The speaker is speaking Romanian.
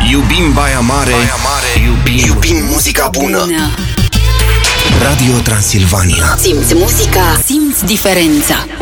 Iubim Baia Mare, iubim muzica bună. Radio Transilvania. Simți muzica, simți diferența.